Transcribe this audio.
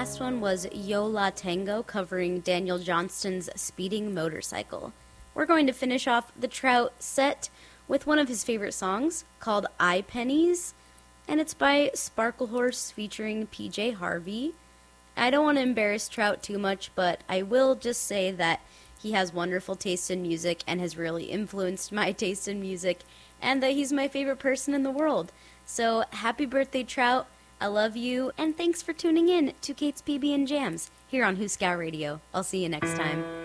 last one was Yo La Tengo covering Daniel Johnston's Speeding Motorcycle. We're going to finish off the Trout set with one of his favorite songs called Eye Pennies, and it's by Sparklehorse featuring PJ Harvey. I don't want to embarrass Trout too much, but I will just say that he has wonderful taste in music and has really influenced my taste in music, and that he's my favorite person in the world. So happy birthday, Trout. I love you, and thanks for tuning in to Kate's PB and Jams here on Who's Scout Radio. I'll see you next time.